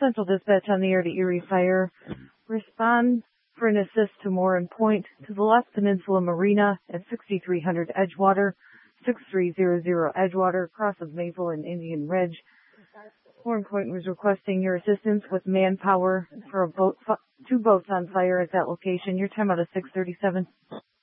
Central Dispatch on the air to Erie Fire. Respond for an assist to Morin Point to the Lost Peninsula Marina at 6300 Edgewater, 6300 Edgewater, cross of Maple and Indian Ridge. Morin Point was requesting your assistance with manpower for two boats on fire at that location. Your time out is 6:37.